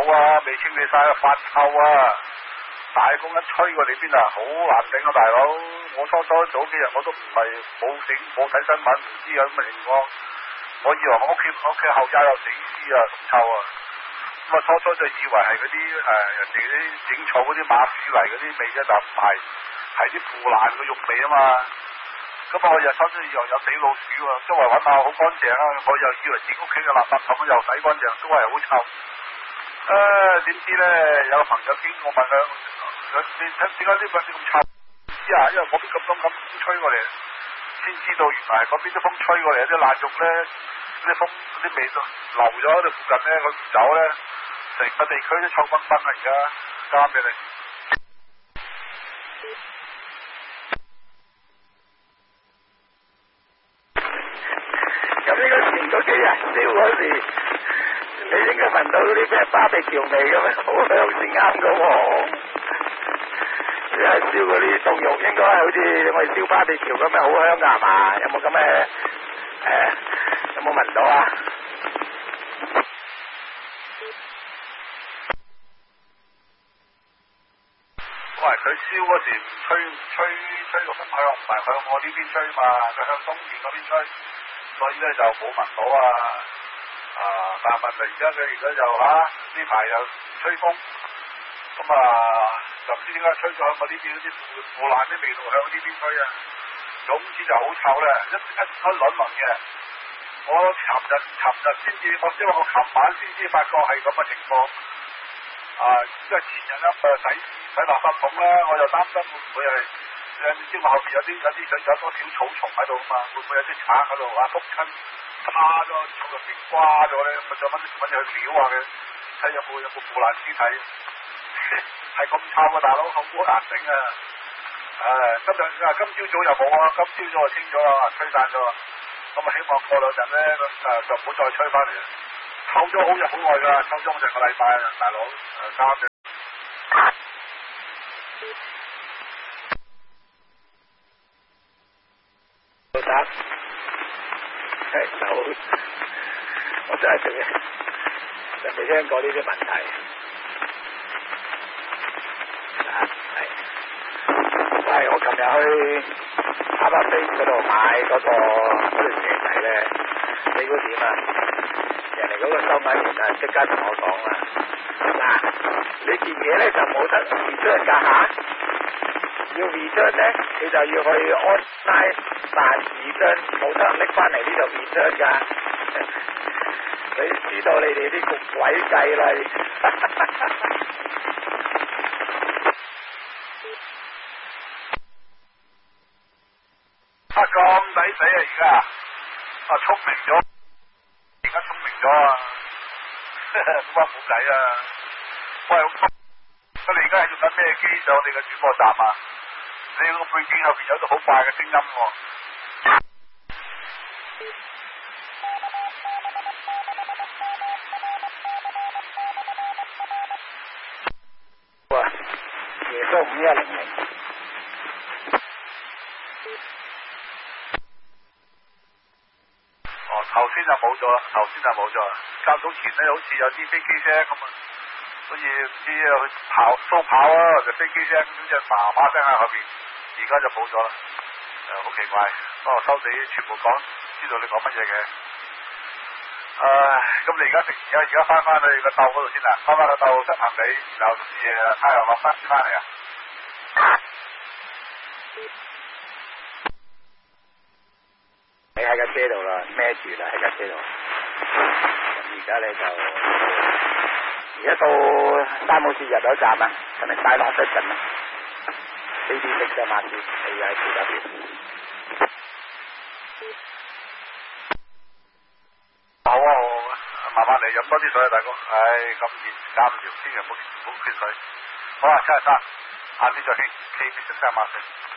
啊，未清理晒發臭啊！大風一吹過你邊啊，好難頂啊，大佬！我初早幾日我都唔係冇睇新聞，唔知有咁嘅情況。我以為我屋企後街有死屍啊，咁臭啊！咁啊初就以為係嗰啲人哋啲整草嗰啲馬屎泥嗰啲味啫，就唔係啲腐爛嘅肉味啊嘛！咁我又初以為有死老鼠啊，周圍揾下好乾淨啊，我又以為自己屋企嘅垃圾桶又洗乾淨，都係好臭。點知咧有個朋友經我問佢，你點解呢份咁臭？唔知啊，因為嗰邊咁東咁風吹過嚟，先知道原來嗰邊啲風吹過嚟，啲爛肉咧，啲風啲味道流咗喺度附近咧，佢唔走咧，成個地區都臭崩崩啊！而家交俾你。 咁應該前嗰幾日燒嗰時，你應該聞到嗰啲咩巴比橋味嘅咩？好香先啱嘅喎。你係燒嗰啲凍肉，應該好似我哋燒巴比橋咁樣好香㗎係嘛？有冇咁嘅有冇聞到啊？ 喂，佢燒嗰時吹個風向唔係向我呢邊吹嘛，佢向東面嗰邊吹，所以咧就冇聞到啊！但係問題而家就呢排又吹風，咁就唔知點解吹咗向我呢邊嗰啲腐爛啲味道向呢邊吹啊！總之就好臭咧，一輪輪嘅。我尋日先至，因為我琴晚先至發覺係咁嘅情況。因為前日咧洗垃圾桶咧，我就擔心會唔會係你知我後邊有多條草叢喺度啊嘛，會唔會有啲橙喺度篤親趴咗草入邊瓜咗咧？咁就揾嘢去撩下嘅，睇有冇腐爛屍體。係咁臭啊，大佬，好難頂啊！今朝早又冇啊，今朝早就清咗啦，吹散咗。咁希望過兩日咧，就唔好再吹翻嚟。臭咗好耐㗎，臭咗成個禮拜啊，大佬。交嘅。 老實，我真係未聽過呢啲問題。係我琴日去阿巴菲嗰度買嗰條蛇仔咧，你估點啊？人哋嗰個收銀員即刻同我講啦，嗱，呢件嘢咧就冇得return㗎嚇，要return咧你就要去online辦return，冇得拎翻嚟呢度return㗎。你知道你哋啲局鬼計啦！ 咁抵死啊！而家聰明咗，而家聰明咗啊！冇計啊！喂，你而家係用緊咩機上你嘅轉播站啊？你個背景後邊有一個好快嘅聲音喎。 喂，耶穌5100。 頭先就冇咗啦，較早前咧好似有啲飛機聲咁啊，好似唔知去蘇跑啊，就飛機聲咁就麻麻聲喺後邊，而家就冇咗啦，好奇怪，不過收你全部講，知道你講乜嘢嘅。咁你而家翻去個竇嗰度先啦，翻個竇執行李，然後太陽落翻嚟啊！ 你喺架車度啦，孭住啦喺架車度。而家你就而家到三號線入咗站啦，係咪大落得緊啊？4D6就慢啲，你喺附近邊？ 好啊，麻煩你飲多啲水啊，大哥。咁熱，減唔住，千祈唔好缺水。好啊，713，晏啲再傾，KBS 3晚4。